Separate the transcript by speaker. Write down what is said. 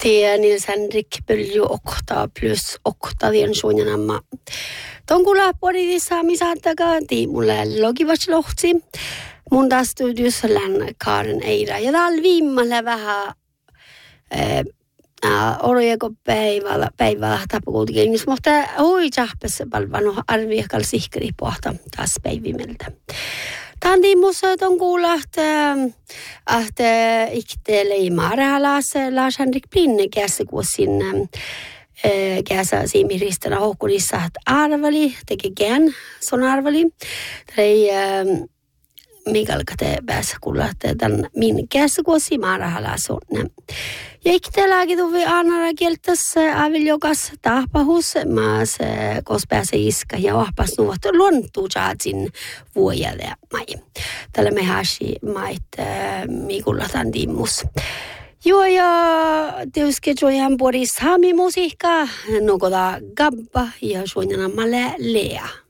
Speaker 1: Det Nils Henrik Pölju okta plus oktavien suunnitelma. Tonkulla pori saamisattakaan mulle logivas lohti. Mun taas studios län Kaaren Eira. Ja täällä viimmällä vähän orjeko päivällä tapakultikin. Mutta hui jahpes palvano arviakal sihkeri pohta taas päivimeltä. Tandi musa ton kuulla, että ikte leimaara Lars Henrik Plinne käsi kuosin käsä siimiristana hokkurissa, että arvali, teki gän son arvali. Tei Mikael kate päässä kuulla, että tämän min käsi kuosi maara sonne. Ja ikte lääki tuvi aanara kieltäs avil jokas tahpahus, maas kos pääse iska ja vahpas nuvat lontuu jaatsin vuojalle mai. Tällä me hasi mait mikulla tämän timmus. Joo ja tietysti joihan pori saami musiikkaa, nukota gabba ja suunnitelma lea.